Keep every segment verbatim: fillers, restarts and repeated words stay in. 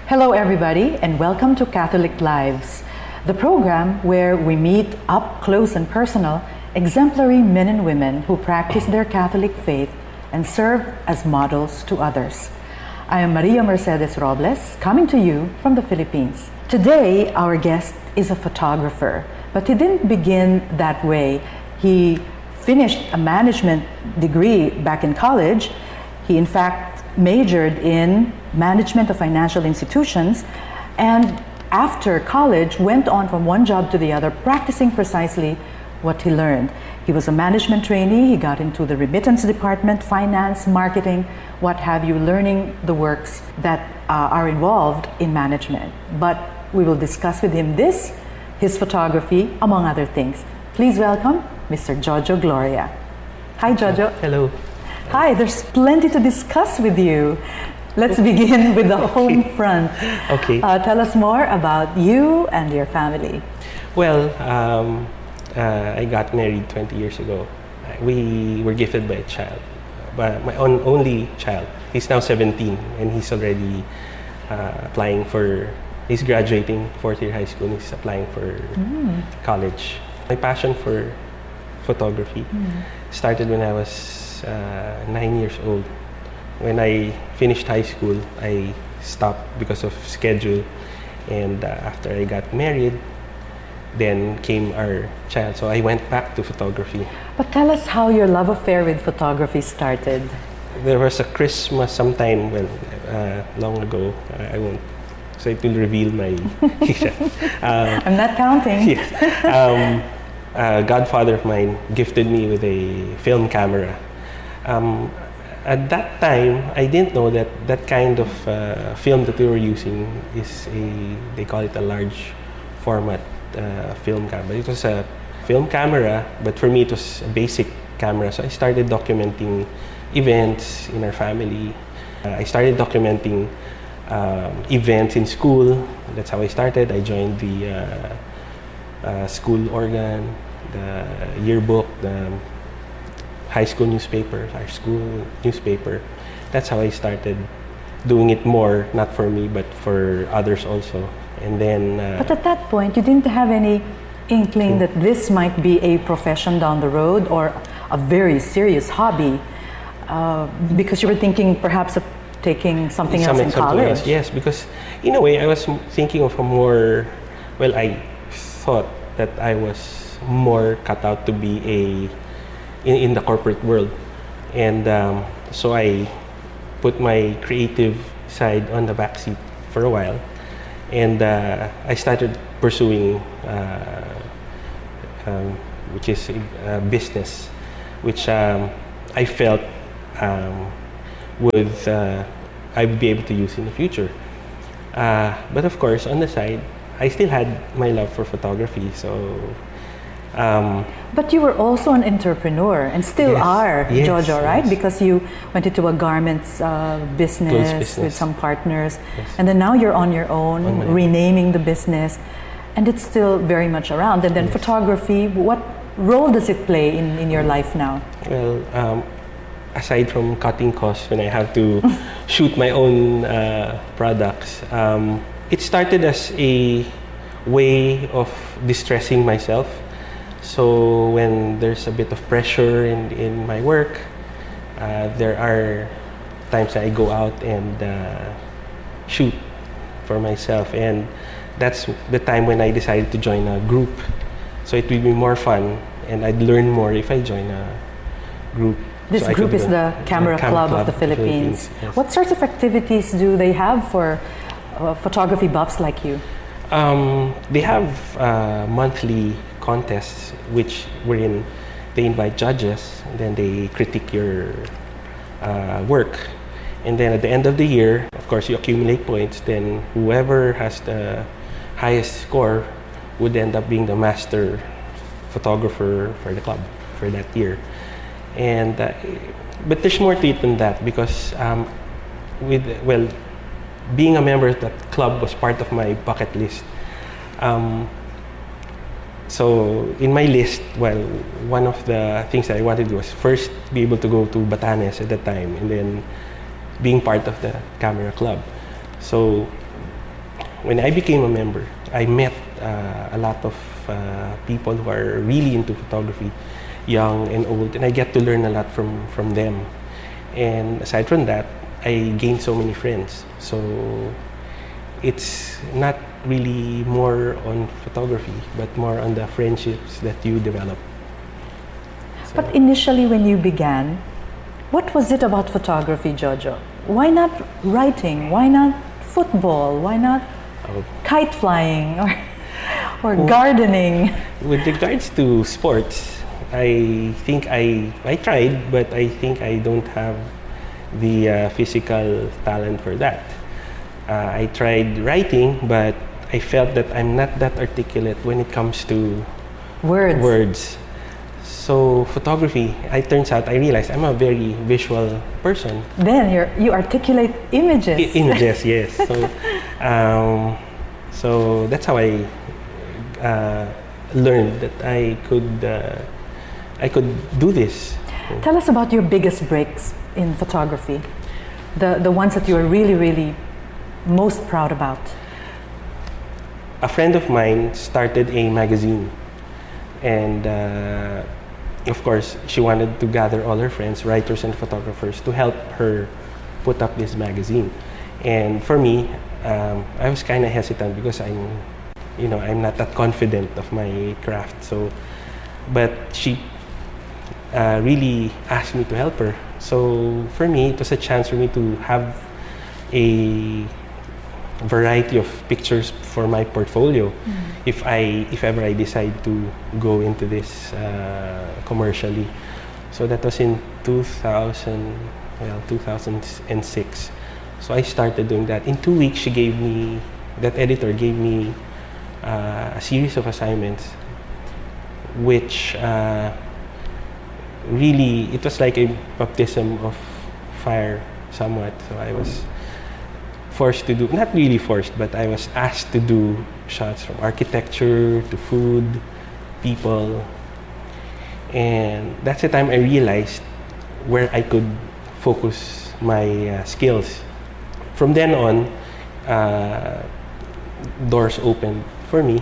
Hello everybody and welcome to Catholic Lives, the program where we meet up close and personal exemplary men and women who practice their Catholic faith and serve as models to others. I am Maria Mercedes Robles, coming to you from the Philippines. Today, our guest is a photographer, but he didn't begin that way. He finished a management degree back in college. He, in fact, majored in management of financial institutions, and after college went on from one job to the other, practicing precisely what he learned. He was a management trainee. He got into the remittance department, finance, marketing, what have you, learning the works that uh, are involved in management. But we will discuss with him this, his photography, among other things. Please welcome Mister Jojo Gloria. Hi, Jojo. Hello. Hi, there's plenty to discuss with you. Let's begin with the home front. Okay. Uh, tell us more about you and your family. Well, um, uh, I got married twenty years ago. We were gifted by a child, but my own only child. He's now seventeen and he's already uh, applying for, he's graduating fourth year high school and he's applying for mm. college. My passion for photography mm. started when I was uh, nine years old. When I finished high school, I stopped because of schedule, and uh, after I got married, then came our child. So I went back to photography. But tell us how your love affair with photography started. There was a Christmas sometime, well, uh, long ago. I won't, so it will reveal my. uh, I'm not counting. Yes. Um, a godfather of mine gifted me with a film camera. Um, At that time, I didn't know that that kind of uh, film that we were using is a, they call it a large format uh, film camera. It was a film camera, but for me it was a basic camera. So I started documenting events in our family. Uh, I started documenting um, events in school. That's how I started. I joined the uh, uh, school organ, the yearbook, the high school newspaper, our school newspaper. That's how I started doing it more, not for me, but for others also. And then. Uh, but at that point, you didn't have any inkling that this might be a profession down the road or a very serious hobby, uh, because you were thinking perhaps of taking something else in college. Else. Yes, because in a way I was thinking of a more. Well, I thought that I was more cut out to be a. In, in the corporate world, and um, so I put my creative side on the back seat for a while, and uh, I started pursuing uh, um, which is uh, business, which um, I felt um, would uh, I would be able to use in the future. Uh, but of course, on the side, I still had my love for photography, so. Um, but you were also an entrepreneur and still yes, are, yes, Jojo, right? Yes. Because you went into a garments uh, business, business with some partners, yes. and then now you're on your own, on renaming the business, and it's still very much around. And then yes. photography, what role does it play in, in your life now? Well, um, aside from cutting costs when I have to shoot my own uh, products, um, it started as a way of distressing myself. So when there's a bit of pressure in, in my work, uh, there are times that I go out and uh, shoot for myself, and that's the time when I decided to join a group. So it will be more fun, and I'd learn more if I join a group. This so group is the Camera, Club, Club of the Philippines. Philippines yes. What sorts of activities do they have for uh, photography buffs like you? Um, they have uh, monthly contests, which wherein they invite judges, and then they critique your uh, work, and then at the end of the year, of course, you accumulate points. Then whoever has the highest score would end up being the master photographer for the club for that year. And uh, but there's more to it than that, because um, with well, being a member of that club was part of my bucket list. Um, So in my list, well, one of the things that I wanted to do was first be able to go to Batanes at that time, and then being part of the camera club. So when I became a member, I met uh, a lot of uh, people who are really into photography, young and old, and I get to learn a lot from, from them. And aside from that, I gained so many friends. So it's not really more on photography, but more on the friendships that you develop. So, but initially when you began, what was it about photography, Jojo? Why not writing? Why not football? Why not oh, kite flying or, or Well, gardening? with regards to sports, I think I I tried, but I think I don't have the uh, physical talent for that. Uh, I tried writing, but I felt that I'm not that articulate when it comes to Words. words. So photography, I turns out I realized I'm a very visual person. Then you're, you articulate images. I- images, yes. So, um, so that's how I uh, learned that I could uh, I could do this. Tell us about your biggest breaks in photography, the the ones that you are really, really most proud about. A friend of mine started a magazine, and uh, of course, she wanted to gather all her friends, writers and photographers, to help her put up this magazine. And for me, um, I was kind of hesitant because I'm, you know, I'm not that confident of my craft. So, but she uh, really asked me to help her. So for me, it was a chance for me to have a variety of pictures for my portfolio. Mm. If I, if ever I decide to go into this uh, commercially. So that was in two thousand, well, two thousand six. So I started doing that. In two weeks, she gave me, that editor gave me uh, a series of assignments, which uh, really, it was like a baptism of fire somewhat. So I was forced to do, not really forced, but I was asked to do shots from architecture to food, people. And that's the time I realized where I could focus my uh, skills. From then on, uh, doors opened for me.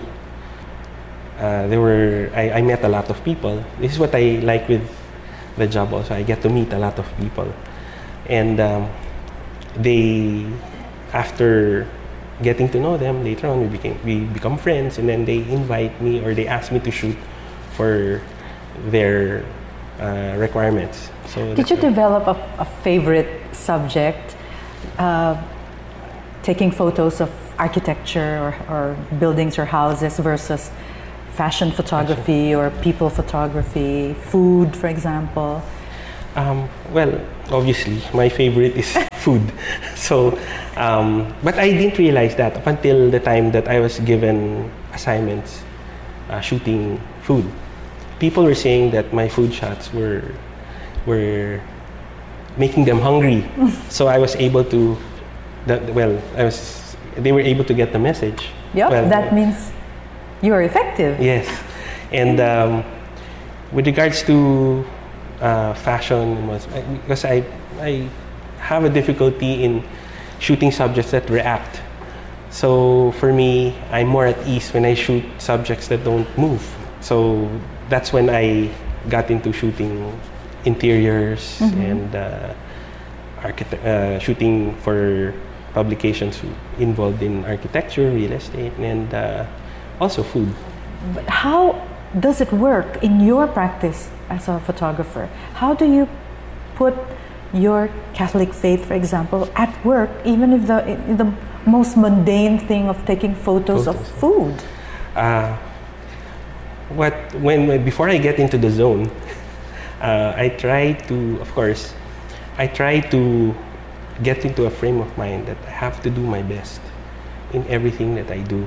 Uh, there were, I, I met a lot of people. This is what I like with the job also. I get to meet a lot of people. And um, they, after getting to know them, later on we became we become friends, and then they invite me or they ask me to shoot for their uh, requirements. So did you develop a, a favorite subject, uh, taking photos of architecture or, or buildings or houses versus fashion photography fashion. or people photography, food, for example? Um, well, obviously, my favorite is food. So, um, but I didn't realize that up until the time that I was given assignments uh, shooting food. People were saying that my food shots were were making them hungry. So I was able to, that, well, I was. They were able to get the message. Yep, well, that means you are effective. Yes, and um, with regards to Uh, fashion, because I, I have a difficulty in shooting subjects that react. So for me, I'm more at ease when I shoot subjects that don't move. So that's when I got into shooting interiors mm-hmm. and uh, architect, uh, shooting for publications involved in architecture, real estate, and uh, also food. But how does it work in your practice as a photographer? How do you put your Catholic faith, for example, at work, even if the the most mundane thing of taking photos, photos. of food? Uh, what when before I get into the zone, uh, I try to, of course, I try to get into a frame of mind that I have to do my best in everything that I do.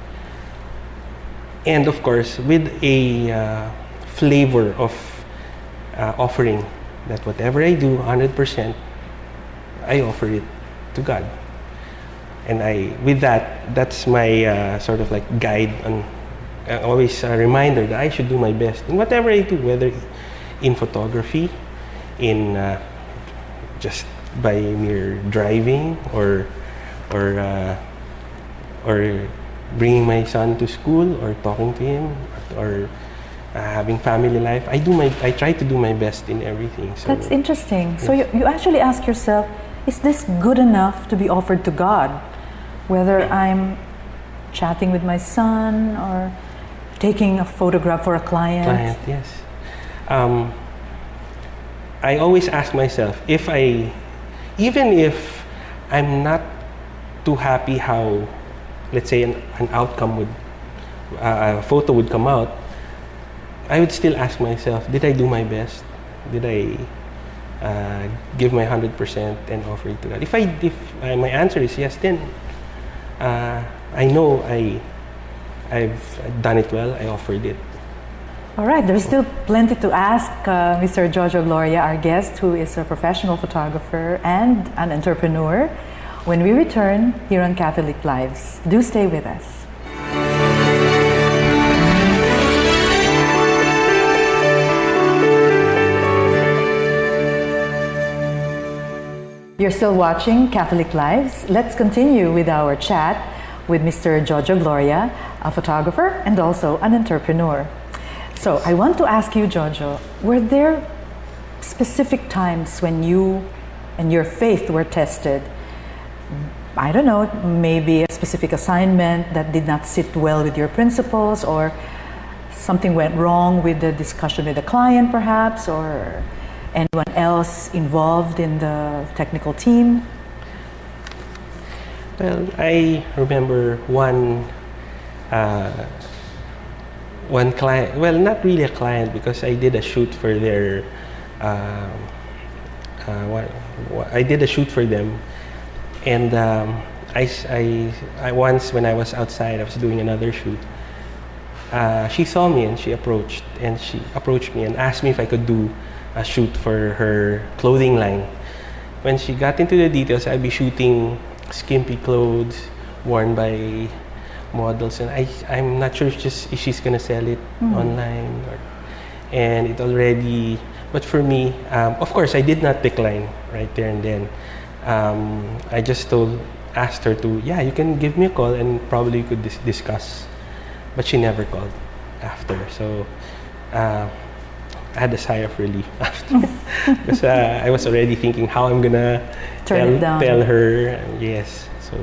And of course, with a uh, flavor of uh, offering that whatever I do, one hundred percent, I offer it to God. And I, with that, that's my uh, sort of like guide, and uh, always a reminder that I should do my best in whatever I do, whether in photography, in uh, just by mere driving, or or uh, or bringing my son to school, or talking to him, or uh, having family life. I do my, I try to do my best in everything. So that's interesting. yes. So you, you actually ask yourself, is this good enough to be offered to God? Whether I'm chatting with my son or taking a photograph for a client. Client, yes. Um, I always ask myself, if I, even if I'm not too happy how, let's say, an, an outcome would, uh, a photo would come out, I would still ask myself, did I do my best? Did I uh, give my one hundred percent and offer it to God? If, I, if uh, my answer is yes, then uh, I know I, I've done it well, I offered it. All right, there's still plenty to ask uh, Mister Jojo Gloria, our guest, who is a professional photographer and an entrepreneur, when we return here on Catholic Lives. Do stay with us. You're still watching Catholic Lives. Let's continue with our chat with Mister Jojo Gloria, a photographer and also an entrepreneur. So I want to ask you, Jojo, were there specific times when you and your faith were tested? I don't know, maybe a specific assignment that did not sit well with your principles, or something went wrong with the discussion with the client perhaps, or anyone else involved in the technical team? Well, I remember one uh, one client, well, not really a client, because I did a shoot for their, uh, uh, what, what, I did a shoot for them, and um, I, I, I once, when I was outside, I was doing another shoot, uh, she saw me and she approached, and she approached me and asked me if I could do a shoot for her clothing line. When she got into the details, I'd be shooting skimpy clothes worn by models, and I, I'm not sure if, just, if she's gonna sell it mm-hmm. online, or, and it already, but for me, um, of course, I did not decline right there and then. Um, I just told, asked her to, yeah, you can give me a call and probably we could dis discuss, but she never called after, so uh, I had a sigh of relief after, because uh, I was already thinking how I'm gonna Turn tell, tell her, yes, so.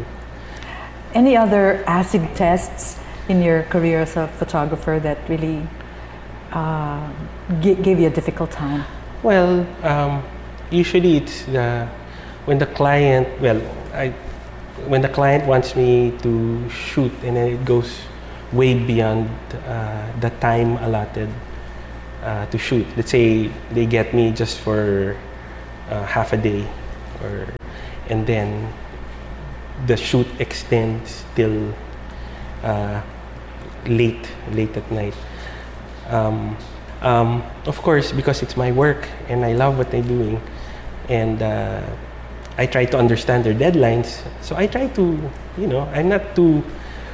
Any other acid tests in your career as a photographer that really uh, gave you a difficult time? Well, um, usually it's the, when the client, well, I, when the client wants me to shoot and then it goes way beyond uh, the time allotted uh, to shoot. Let's say they get me just for uh, half a day, or, and then the shoot extends till uh, late, late at night. Um, um, of course, because it's my work and I love what I'm doing, and uh, I try to understand their deadlines. So I try to, you know, I'm not too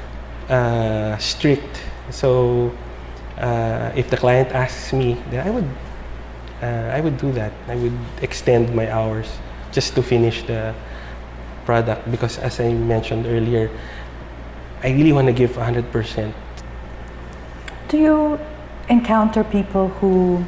uh, strict. So uh, if the client asks me, then I would, uh, I would do that. I would extend my hours just to finish the product, because as I mentioned earlier, I really want to give one hundred percent. Do you encounter people who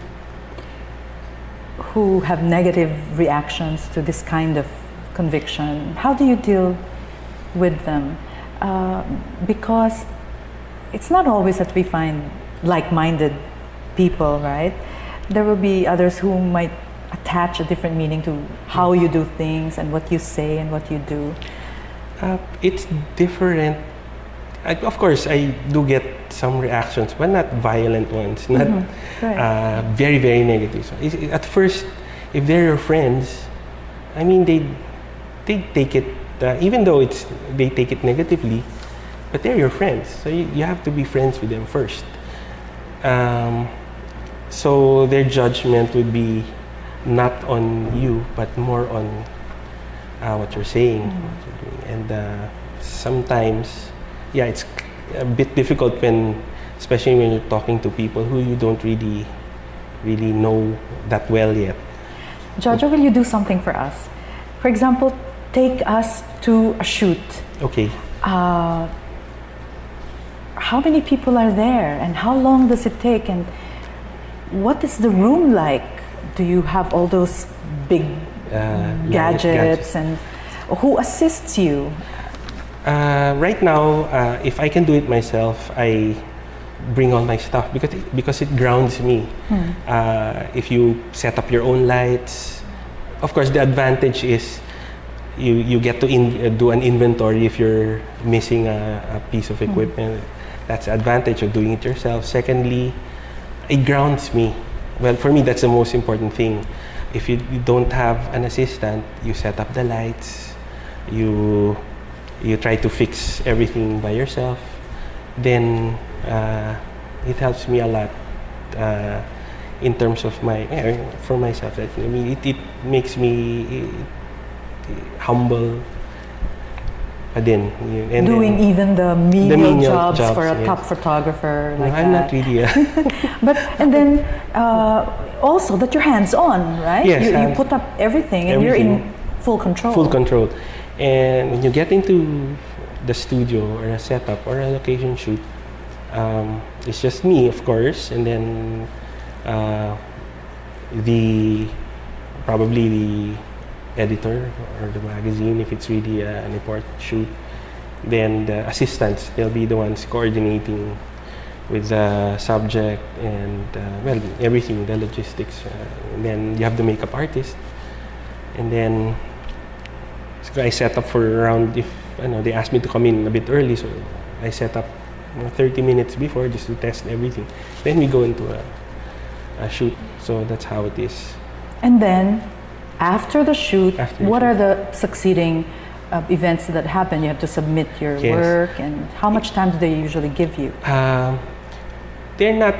who have negative reactions to this kind of conviction? How do you deal with them? Uh, because it's not always that we find like-minded people, right? There will be others who might attach a different meaning to how you do things and what you say and what you do. Uh, it's different. I, of course, I do get some reactions, but not violent ones, not mm-hmm. right. uh, very, very negative. So at first, if they're your friends, I mean, they they take it, uh, even though it's they take it negatively, but they're your friends, so you, you have to be friends with them first. Um, so their judgment would be not on you, but more on uh, what you're saying, mm-hmm. what you're doing. And uh, sometimes, yeah, it's a bit difficult when, especially when you're talking to people who you don't really, really know that well yet. Jojo, will you do something for us? For example, take us to a shoot. Okay. uh, how many people are there, and how long does it take, and what is the room like? Do you have all those big Uh, gadgets, gadgets. and who assists you? Uh, right now, uh, if I can do it myself, I bring all my stuff because it, because it grounds me. Hmm. Uh, if you set up your own lights, of course, the advantage is you you get to in, uh, do an inventory if you're missing a, a piece of equipment. That's the advantage of doing it yourself. Secondly, it grounds me. Well, for me, that's the most important thing. If you, you don't have an assistant, you set up the lights, you you try to fix everything by yourself, then uh, it helps me a lot uh, in terms of my eh, for myself. That, I mean, it, it makes me eh, humble. Pa din. And Doing then, even the menial, The menial jobs, jobs, for a yes. top photographer no, like I'm that. not really. Uh, But and then uh, also that you're hands-on, right? Yes, you, you I'm- put up everything, and you're in everything. full control. Full control. And when you get into the studio or a setup or a location shoot, um, it's just me, of course, and then uh, the probably the editor or the magazine if it's really uh, an important shoot. Then the assistants, they'll be the ones coordinating with the subject and uh, well, everything, the logistics. Uh, and then you have the makeup artist, and then so I set up for around, if I know they asked me to come in a bit early, so I set up you know, thirty minutes before just to test everything. Then we go into a, a shoot. So that's how it is. And then after the shoot, After the what shoot. are the succeeding uh, events that happen? You have to submit your Yes. work, and how much time do they usually give you? Um, they're not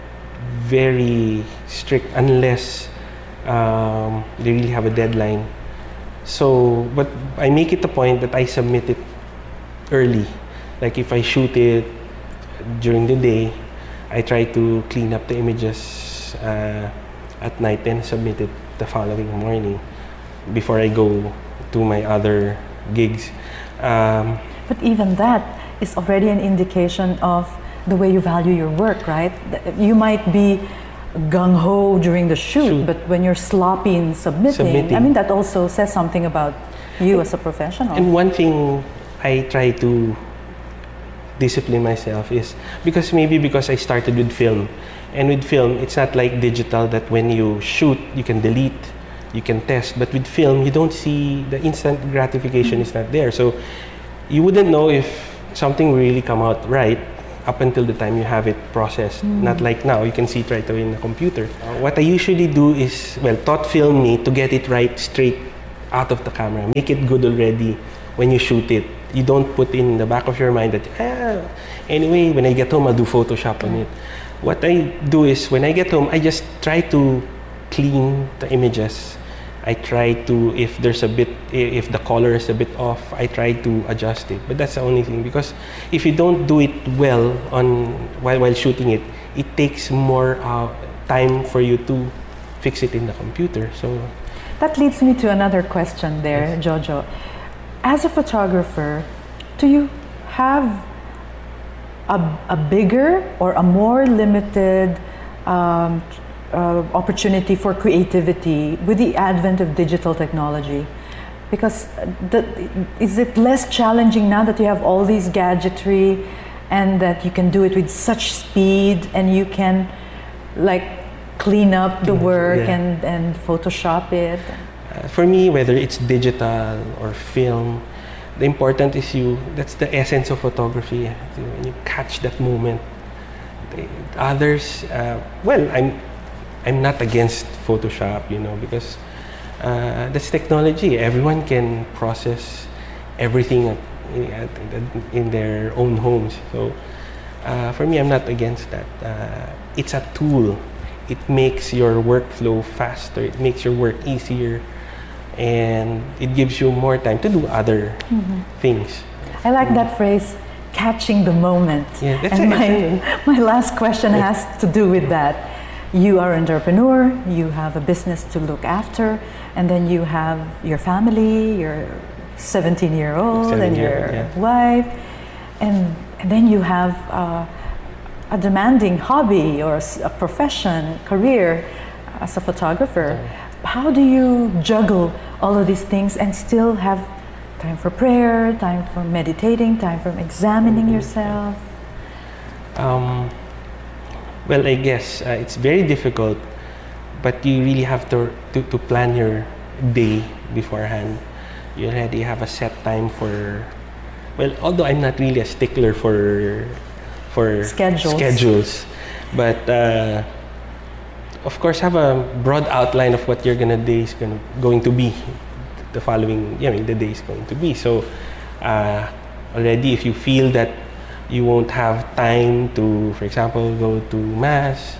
very strict unless um, they really have a deadline. So, but I make it a point that I submit it early. Like if I shoot it during the day, I try to clean up the images uh, at night and submit it the following morning before I go to my other gigs. Um, But even that is already an indication of the way you value your work, right? Th- You might be gung-ho during the shoot, Shoot. but when you're sloppy in submitting, I Submitting. mean, that also says something about you as a professional. And one thing I try to discipline myself is because maybe because I started with film, and with film it's not like digital that when you shoot you can delete, you can test, but with film you don't see the instant gratification is not there, so you wouldn't know if something really come out right up until the time you have it processed. Not like now, you can see it right away in the computer. Uh, what I usually do is, well, Tot film me to get it right straight out of the camera. Make it good already when you shoot it. You don't put in the back of your mind that, ah, anyway, when I get home, I'll do Photoshop on it. What I do is, when I get home, I just try to clean the images. I try to, if there's a bit, if the color is a bit off, I try to adjust it. But that's the only thing, because if you don't do it well on while while shooting it, it takes more uh, time for you to fix it in the computer. So That leads me to another question there, Yes. Jojo. As a photographer, do you have a, a bigger or a more limited um, uh, opportunity for creativity with the advent of digital technology? Because the, is it less challenging now that you have all these gadgetry and that you can do it with such speed and you can like clean up the work Yeah. and, and Photoshop it? Uh, for me, whether it's digital or film, the important is you, that's the essence of photography. When you catch that moment. The others, uh, well, I'm, I'm not against Photoshop, you know, because uh, that's technology. Everyone can process everything at, at, in their own homes. So uh, for me, I'm not against that. Uh, it's a tool. It makes your workflow faster. It makes your work easier. And it gives you more time to do other Mm-hmm. things. I like that phrase, catching the moment. Yeah, that's and it, my, my last question has to do with that. You are an entrepreneur, you have a business to look after, and then you have your family, your seventeen-year-old and your yeah. wife, and, and then you have uh, a demanding hobby or a profession, career as a photographer. How do you juggle all of these things and still have time for prayer, time for meditating, time for examining mm-hmm. yourself? Um, well, I guess uh, it's very difficult, but you really have to, to, to plan your day beforehand. You already have a set time for, well, although I'm not really a stickler for for schedules, schedules but uh, of course have a broad outline of what your gonna day is gonna, going to be the following, I mean, the day is going to be. So uh, already if you feel that you won't have time to, for example, go to mass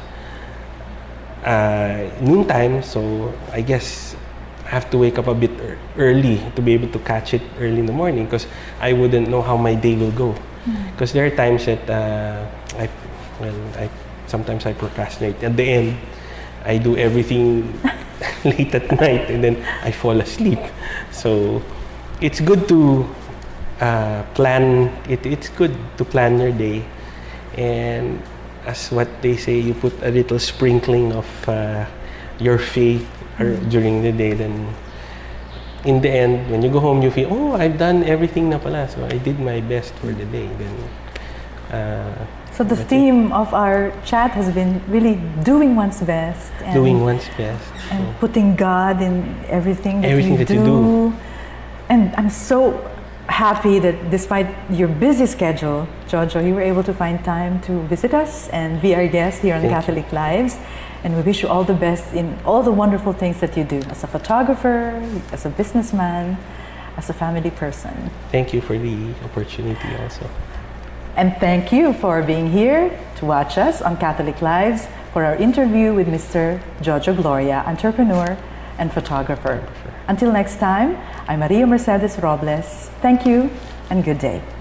uh, noontime, so I guess I have to wake up a bit early to be able to catch it early in the morning, because I wouldn't know how my day will go. Because mm-hmm. there are times that uh, I, well, I sometimes I procrastinate. At the end, I do everything late at night, and then I fall asleep. So it's good to uh, plan. It, it's good to plan your day, and as what they say, you put a little sprinkling of uh, your faith or during the day, then in the end, when you go home, you feel, oh, I've done everything na pala, so I did my best for the day. Then, uh, so the theme it. of our chat has been really doing one's best. And, doing one's best. And so. putting God in everything that, everything you, that do. you do. And I'm so happy that despite your busy schedule, Jojo, you were able to find time to visit us and be our guest here on Thank Catholic you. Lives. And we wish you all the best in all the wonderful things that you do as a photographer, as a businessman, as a family person. Thank you for the opportunity also. And thank you for being here to watch us on Catholic Lives for our interview with Mister Jojo Gloria, entrepreneur and photographer. Until next time, I'm Maria Mercedes Robles. Thank you and good day.